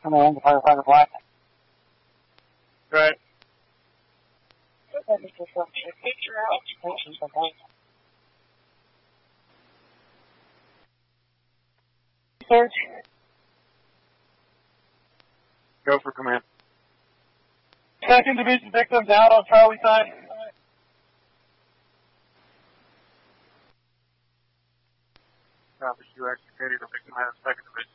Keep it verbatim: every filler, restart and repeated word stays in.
Command, firefighter Black. Right. Search. Go for command. Second division victims out on Charlie side. Copy. You executed a victim out of second division.